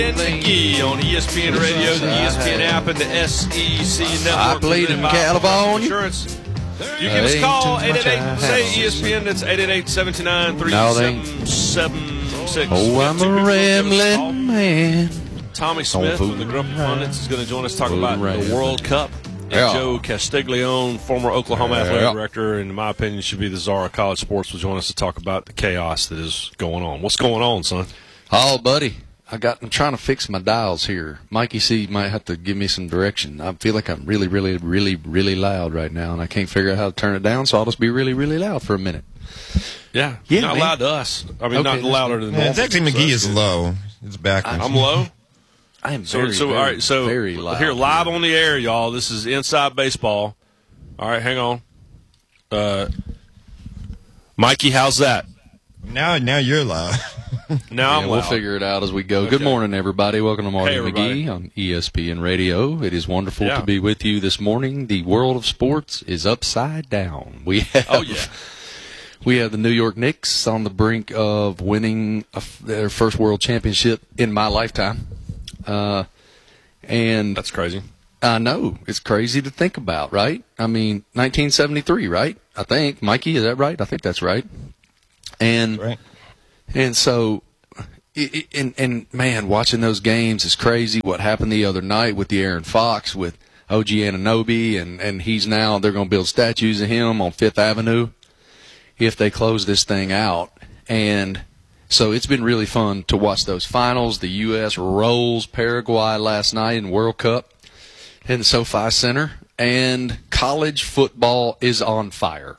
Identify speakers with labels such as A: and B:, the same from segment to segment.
A: And McGee on ESPN Radio, the ESPN app, and the SEC Network.
B: I played in California.
A: Insurance. You give us a call, 888, say ESPN, that's 888-729-3776.
B: Oh, I'm a rambling man.
A: Tommy Smith from the Group of Pundits is going to join us to talk about the World Cup. And Joe Castiglione, former Oklahoma athletic director, and in my opinion should be the czar of college sports, will join us to talk about the chaos that is going on. What's going on, son?
B: Oh, buddy. I'm trying to fix my dials here. Mikey C might have to give me some direction. I feel like I'm really, really, really, really loud right now, and I can't figure out how to turn it down, so I'll just be really, really loud for a minute.
A: Yeah, not loud to us. I mean, not louder than normal.
C: It's actually McGee is low. It's backwards.
A: I'm low?
B: I am very,
A: all right, so
B: very loud.
A: Here, live on the air, y'all. This is Inside Baseball. All right, hang on. Mikey, how's that?
C: Now you're loud.
A: Now I'm loud.
B: We'll figure it out as we go. Okay. Good morning, everybody. Welcome to Marty McGee on ESPN Radio. It is wonderful to be with you this morning. The world of sports is upside down. We have the New York Knicks on the brink of winning their first world championship in my lifetime. And
A: that's crazy.
B: I know. It's crazy to think about, right? I mean, 1973, right? I think. Mikey, is that right? I think that's right. And so, man, watching those games is crazy. What happened the other night with the Aaron Fox, with OG Anunoby, and they're going to build statues of him on Fifth Avenue if they close this thing out. And so it's been really fun to watch those finals. The U.S. rolls Paraguay last night in World Cup in the SoFi Center, and college football is on fire.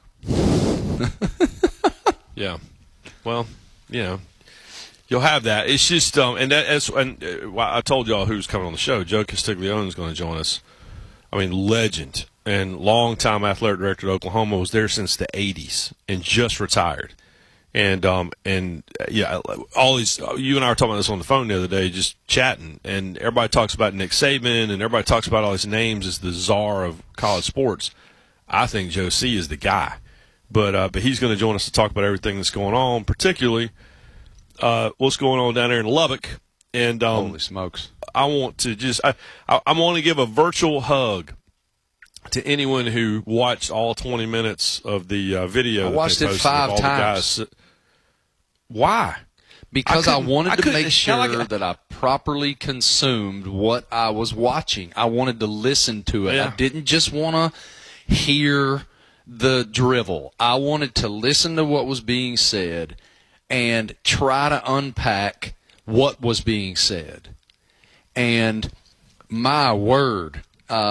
A: Yeah. Well, you'll have that. It's just, and I told y'all who's coming on the show. Joe Castiglione is going to join us. I mean, legend and longtime athletic director at Oklahoma, was there since the 80s and just retired. And all these, you and I were talking about this on the phone the other day, just chatting, and everybody talks about Nick Saban, and everybody talks about all these names as the czar of college sports. I think Joe C is the guy. But he's going to join us to talk about everything that's going on, particularly what's going on down there in Lubbock. And
B: holy smokes!
A: I want to I want to give a virtual hug to anyone who watched all 20 minutes of the video.
B: I watched it 5 times.
A: Why?
B: Because I wanted to make sure that I properly consumed what I was watching. I wanted to listen to it. Yeah. I didn't just want to hear the drivel. I wanted to listen to what was being said and try to unpack what was being said. And my word,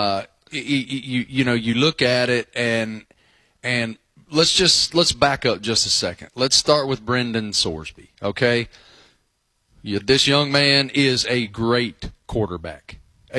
B: you look at it and let's back up just a second. Let's start with Brendan Sorsby, okay? This young man is a great quarterback.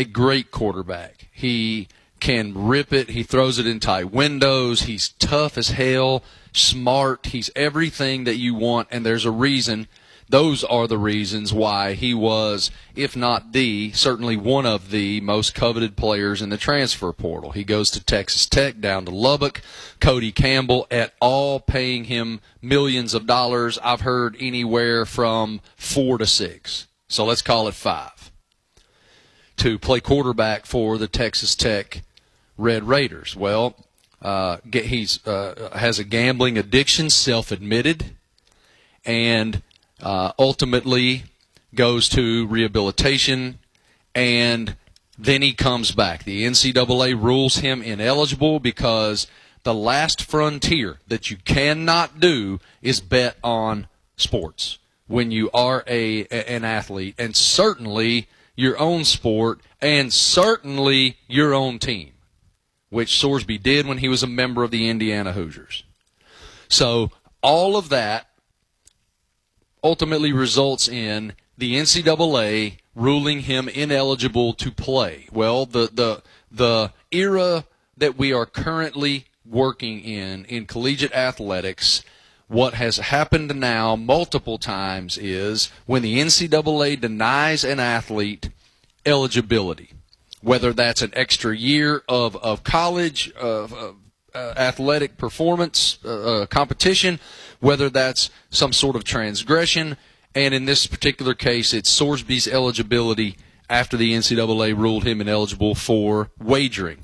B: He can rip it. He throws it in tight windows. He's tough as hell, smart. He's everything that you want, and there's a reason. Those are the reasons why he was, if not certainly one of the most coveted players in the transfer portal. He goes to Texas Tech, down to Lubbock. Cody Campbell et al. Paying him millions of dollars. I've heard anywhere from 4 to 6. So let's call it 5. To play quarterback for the Texas Tech Red Raiders. Well, he's has a gambling addiction, self-admitted, and ultimately goes to rehabilitation, and then he comes back. The NCAA rules him ineligible because the last frontier that you cannot do is bet on sports when you are an athlete, and certainly your own sport, and certainly your own team, which Sorsby did when he was a member of the Indiana Hoosiers. So all of that ultimately results in the NCAA ruling him ineligible to play. Well, the era that we are currently working in collegiate athletics, what has happened now multiple times is when the NCAA denies an athlete eligibility, whether that's an extra year of college athletic performance competition, whether that's some sort of transgression, And in this particular case, it's Sorsby's eligibility after the NCAA ruled him ineligible for wagering.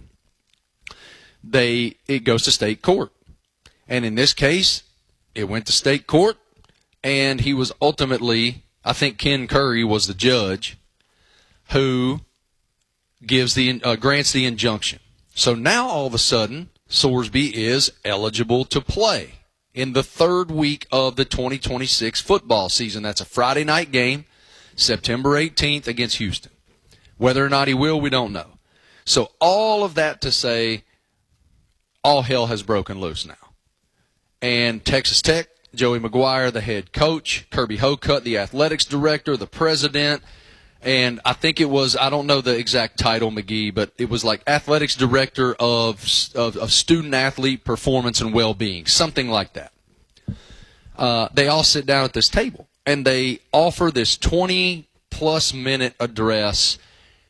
B: It goes to state court. And in this case, it went to state court, and he was ultimately, I think Ken Curry was the judge, who grants the injunction. So now all of a sudden, Sorsby is eligible to play in the third week of the 2026 football season. That's a Friday night game, September 18th against Houston. Whether or not he will, we don't know. So all of that to say, all hell has broken loose now. And Texas Tech, Joey McGuire, the head coach, Kirby Hocutt, the athletics director, the president, and I think it was, I don't know the exact title, McGee, but it was like athletics director of student athlete performance and well-being, something like that. They all sit down at this table, and they offer this 20-plus minute address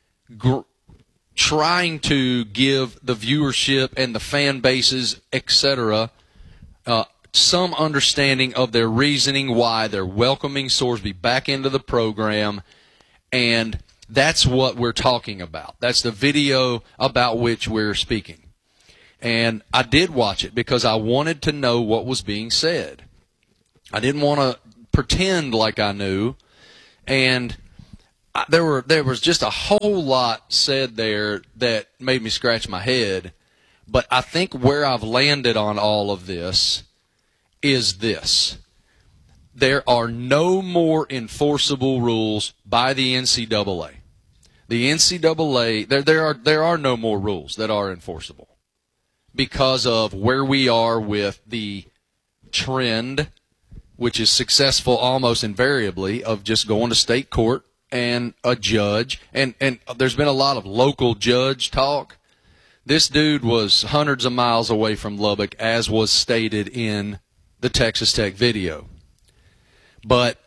B: trying to give the viewership and the fan bases, etc., some understanding of their reasoning why they're welcoming Sorsby back into the program, and that's what we're talking about. That's the video about which we're speaking. And I did watch it because I wanted to know what was being said. I didn't want to pretend like I knew, and there was just a whole lot said there that made me scratch my head. But I think where I've landed on all of this is this. There are no more enforceable rules by the NCAA. The NCAA, there are no more rules that are enforceable because of where we are with the trend, which is successful almost invariably, of just going to state court and a judge. And there's been a lot of local judge talk. This dude was hundreds of miles away from Lubbock, as was stated in the Texas Tech video. But,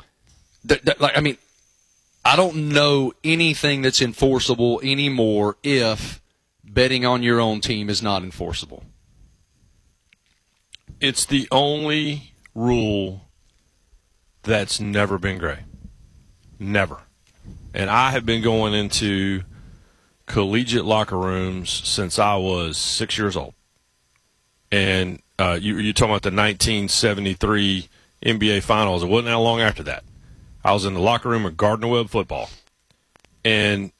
B: I don't know anything that's enforceable anymore if betting on your own team is not enforceable.
A: It's the only rule that's never been gray. Never. And I have been going into collegiate locker rooms since I was 6 years old. And you're talking about the 1973 NBA Finals. It wasn't that long after that. I was in the locker room at Gardner-Webb football. And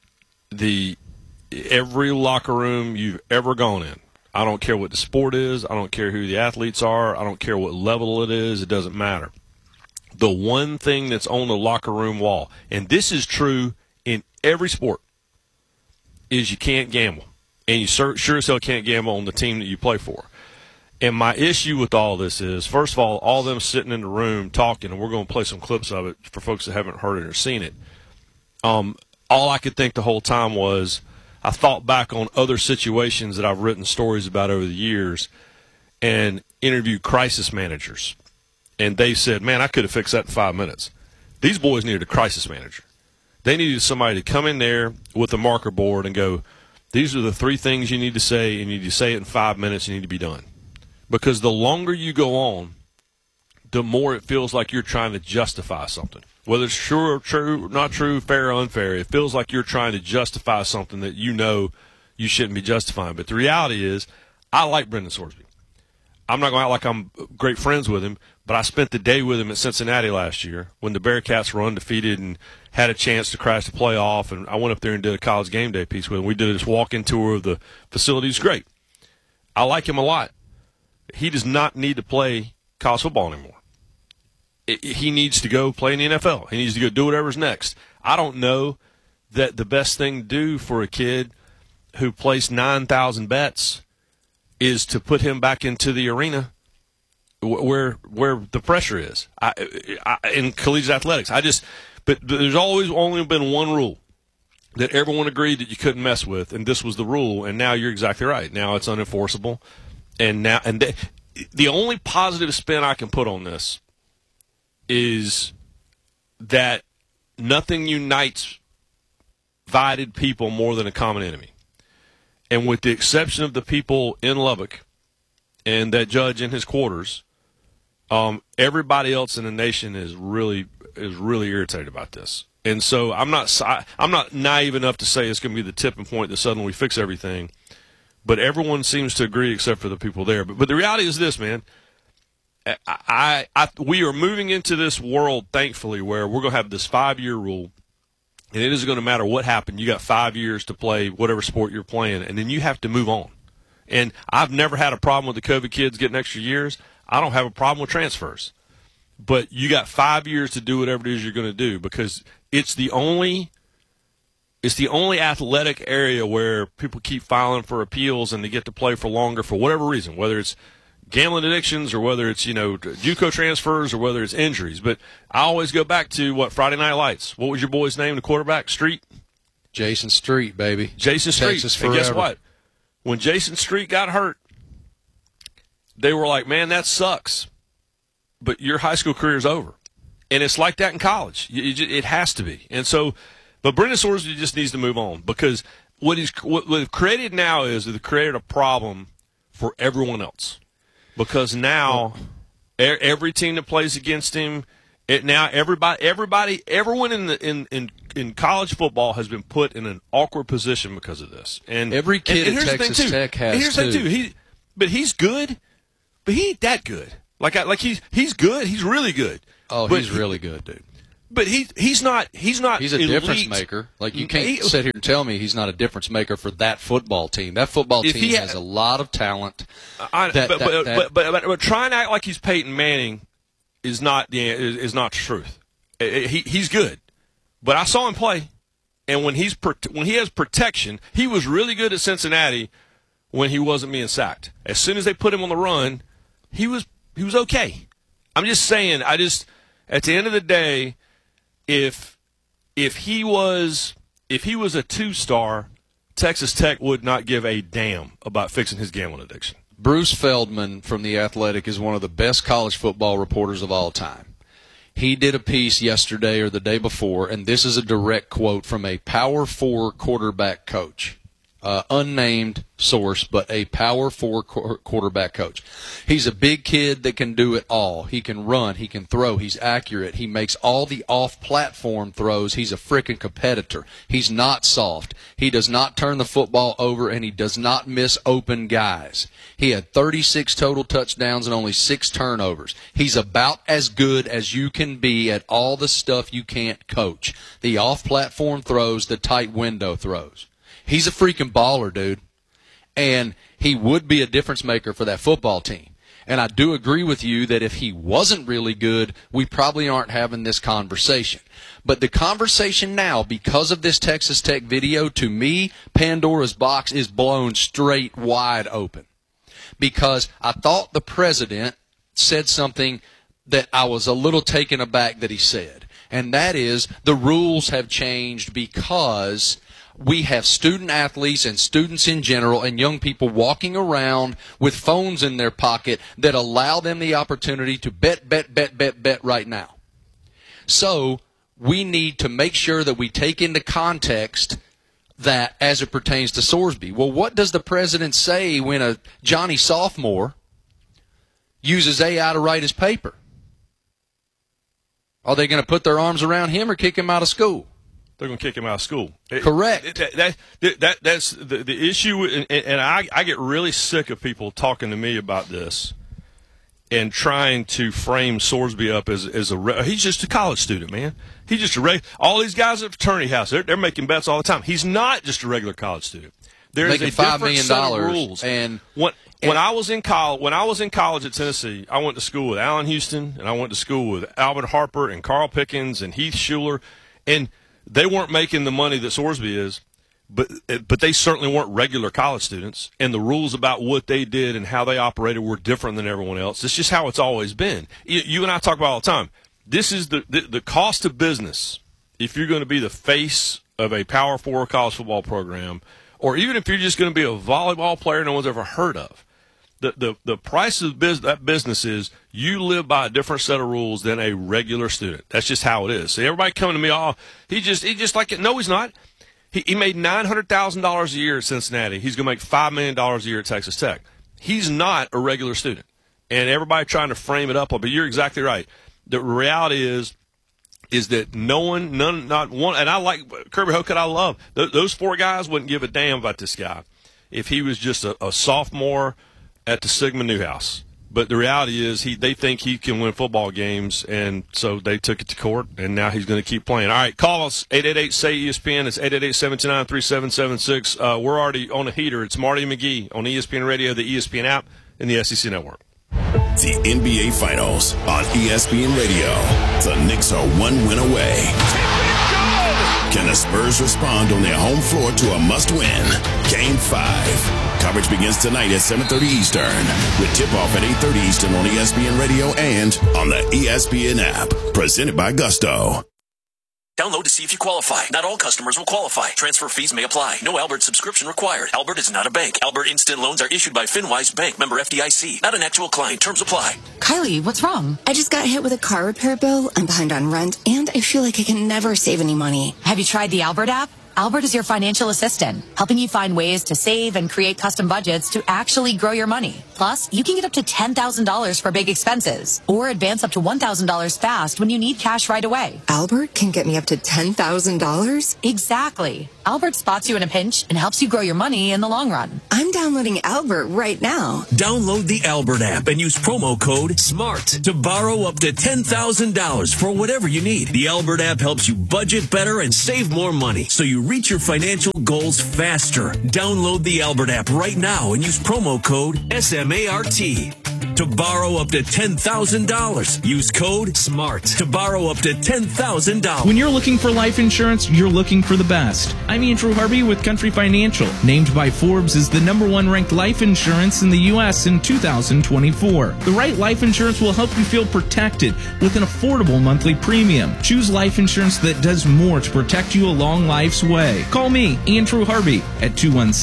A: every locker room you've ever gone in, I don't care what the sport is, I don't care who the athletes are, I don't care what level it is, it doesn't matter. The one thing that's on the locker room wall, and this is true in every sport, is you can't gamble. And you sure as hell can't gamble on the team that you play for. And my issue with all this is, first of all them sitting in the room talking, and we're going to play some clips of it for folks that haven't heard it or seen it. All I could think the whole time was, I thought back on other situations that I've written stories about over the years and interviewed crisis managers. And they said, man, I could have fixed that in 5 minutes. These boys needed a crisis manager. They needed somebody to come in there with a marker board and go, these are the 3 things you need to say, and you need to say it in 5 minutes, you need to be done. Because the longer you go on, the more it feels like you're trying to justify something. Whether it's true, not true, fair or unfair, it feels like you're trying to justify something that you know you shouldn't be justifying. But the reality is, I like Brendan Sorsby. I'm not going to act like I'm great friends with him, but I spent the day with him at Cincinnati last year when the Bearcats were undefeated and had a chance to crash the playoff, and I went up there and did a college game day piece with him. We did this walk-in tour of the facility. It's great. I like him a lot. He does not need to play college football anymore. He needs to go play in the NFL. He needs to go do whatever's next. I don't know that the best thing to do for a kid who placed 9,000 bets is to put him back into the arena where the pressure is in collegiate athletics. But there's always only been one rule that everyone agreed that you couldn't mess with, and this was the rule. And now you're exactly right. Now it's unenforceable. And the only positive spin I can put on this is that nothing unites divided people more than a common enemy. And with the exception of the people in Lubbock and that judge in his quarters, everybody else in the nation is really is really irritated about this. And so I'm not naive enough to say it's going to be the tipping point that suddenly we fix everything. But everyone seems to agree except for the people there. But the reality is this, man. We are moving into this world, thankfully, where we're going to have this 5-year rule. And it isn't going to matter what happened. You got 5 years to play whatever sport you're playing, and then you have to move on. And I've never had a problem with the COVID kids getting extra years. I don't have a problem with transfers. But you got 5 years to do whatever it is you're going to do, because it's the only athletic area where people keep filing for appeals and they get to play for longer for whatever reason, whether it's gambling addictions or whether it's, JUCO transfers or whether it's injuries. But I always go back to Friday Night Lights. What was your boy's name, the quarterback? Street?
B: Jason Street, baby.
A: Jason Street.
B: Texas forever.
A: And guess what? When Jason Street got hurt, they were like, man, that sucks. But your high school career is over. And it's like that in college. It has to be. And so, but Brendan Sorsby just needs to move on, because what they've created now is they've created a problem for everyone else. Because now every team that plays against him, everyone in college football has been put in an awkward position because of this. And
B: every kid at Texas Tech has
A: here's the thing too. But he's good, but he ain't that good. He's good. He's really good.
B: Oh, he's really good, dude.
A: But he's not. He's a
B: elite difference maker. You can't sit here and tell me he's not a difference maker for that football team. That football team has a lot of talent.
A: But trying to act like he's Peyton Manning is not the truth. He's good, but I saw him play, and when he has protection, he was really good at Cincinnati when he wasn't being sacked. As soon as they put him on the run, he was okay. I'm just saying. At the end of the day, if he was a 2-star, Texas Tech would not give a damn about fixing his gambling addiction.
B: Bruce Feldman from The Athletic is one of the best college football reporters of all time. He did a piece yesterday or the day before, and this is a direct quote from a Power 4 quarterback coach. Unnamed source, but a Power 4 quarterback coach. He's a big kid that can do it all. He can run. He can throw. He's accurate. He makes all the off-platform throws. He's a freaking competitor. He's not soft. He does not turn the football over, and he does not miss open guys. He had 36 total touchdowns and only 6 turnovers. He's about as good as you can be at all the stuff you can't coach. The off-platform throws, the tight window throws. He's a freaking baller, dude. And he would be a difference maker for that football team. And I do agree with you that if he wasn't really good, we probably aren't having this conversation. But the conversation now, because of this Texas Tech video, to me, Pandora's box is blown straight wide open. Because I thought the president said something that I was a little taken aback that he said. And that is, the rules have changed because we have student athletes and students in general and young people walking around with phones in their pocket that allow them the opportunity to bet right now. So we need to make sure that we take into context that as it pertains to Sorsby. Well, what does the president say when a Johnny sophomore uses AI to write his paper? Are they going to put their arms around him or kick him out of school?
A: They're going to kick him out of school.
B: Correct.
A: That's the issue, and I get really sick of people talking to me about this and trying to frame Sorsby up as he's just a college student, man. He's just all these guys at fraternity house, they're making bets all the time. He's not just a regular college student. There's a different set of rules.
B: And
A: when I was in college at Tennessee, I went to school with Allen Houston, and I went to school with Alvin Harper and Carl Pickens and Heath Schuler, and they weren't making the money that Sorsby is, but they certainly weren't regular college students, and the rules about what they did and how they operated were different than everyone else. It's just how it's always been. You and I talk about all the time. This is the cost of business if you're going to be the face of a Power 4 college football program, or even if you're just going to be a volleyball player no one's ever heard of. The price of that business is you live by a different set of rules than a regular student. That's just how it is. See, everybody coming to me, he just like it. No, he's not. He made $900,000 a year at Cincinnati. He's going to make $5 million a year at Texas Tech. He's not a regular student. And everybody trying to frame it up, but you're exactly right. The reality is is that not one, and I like Kirby Hocutt, I love. Those 4 guys wouldn't give a damn about this guy if he was just a sophomore at the Sigma Newhouse. But the reality is they think he can win football games, and so they took it to court, and now he's going to keep playing. All right, call us, 888-SAY-ESPN. It's 888-729-3776. We're already on a heater. It's Marty McGee on ESPN Radio, the ESPN app, and the SEC Network.
D: The NBA Finals on ESPN Radio. The Knicks are 1 win away. Can the Spurs respond on their home floor to a must-win? Game 5. Coverage begins tonight at 7:30 Eastern, with tip-off at 8:30 Eastern on ESPN Radio and on the ESPN app. Presented by Gusto.
E: Download to see if you qualify. Not all customers will qualify. Transfer fees may apply. No Albert subscription required. Albert is not a bank. Albert Instant Loans are issued by FinWise Bank, member FDIC. Not an actual client. Terms apply.
F: Kylie, what's wrong? I just got hit with a car repair bill. I'm behind on rent, and I feel like I can never save any money.
G: Have you tried the Albert app? Albert is your financial assistant, helping you find ways to save and create custom budgets to actually grow your money. Plus, you can get up to $10,000 for big expenses or advance up to $1,000 fast when you need cash right away.
F: Albert can get me up to $10,000?
G: Exactly. Albert spots you in a pinch and helps you grow your money in the long run.
F: I'm downloading Albert right now.
E: Download the Albert app and use promo code SMART to borrow up to $10,000 for whatever you need. The Albert app helps you budget better and save more money, so you reach your financial goals faster. Download the Albert app right now and use promo code SMART to borrow up to $10,000. Use code SMART to borrow up to $10,000.
H: When you're looking for life insurance, you're looking for the best. I'm Andrew Harvey with Country Financial, named by Forbes as the #1 ranked life insurance in the U.S. in 2024. The right life insurance will help you feel protected with an affordable monthly premium. Choose life insurance that does more to protect you along life's way. Call me, Andrew Harvey, at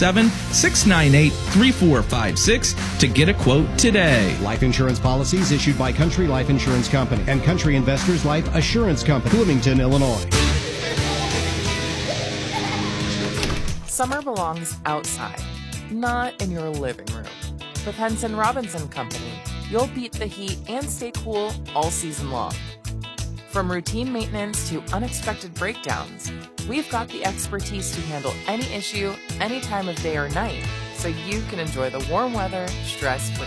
H: 217-698-3456 to get a quote today.
I: Life insurance policies issued by Country Life Insurance Company and Country Investors Life Assurance Company, Bloomington, Illinois.
J: Summer belongs outside, not in your living room. With Henson Robinson Company, you'll beat the heat and stay cool all season long. From routine maintenance to unexpected breakdowns, we've got the expertise to handle any issue, any time of day or night, so you can enjoy the warm weather stress-free.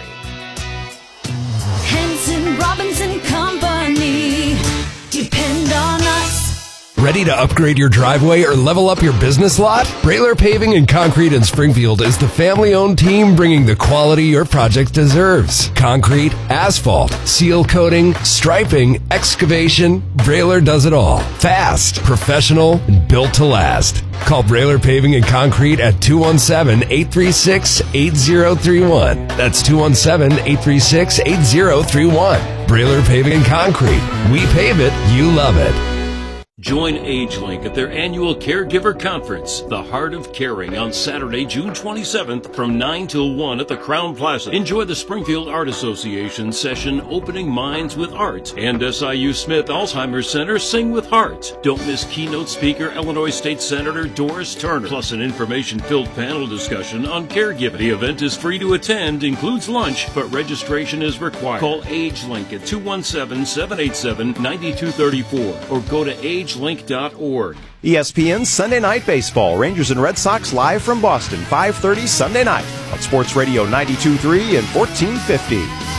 K: Henson Robinson Company. Depend on us.
L: Ready to upgrade your driveway or level up your business lot? Brailer Paving and Concrete in Springfield is the family-owned team bringing the quality your project deserves. Concrete, asphalt, seal coating, striping, excavation, Brailer does it all. Fast, professional, and built to last. Call Brailer Paving and Concrete at 217-836-8031. That's 217-836-8031. Brailer Paving and Concrete. We pave it, you love it.
M: Join AgeLink at their annual Caregiver Conference, The Heart of Caring, on Saturday, June 27th from 9 till 1 at the Crown Plaza. Enjoy the Springfield Art Association session, Opening Minds with Art, and SIU Smith Alzheimer's Center, Sing with Heart. Don't miss keynote speaker Illinois State Senator Doris Turner, plus an information-filled panel discussion on caregiving. The event is free to attend, includes lunch, but registration is required. Call AgeLink at 217-787-9234 or go to agelink.org.
N: ESPN Sunday Night Baseball. Rangers and Red Sox live from Boston, 5:30 Sunday night on Sports Radio 92.3 and 1450.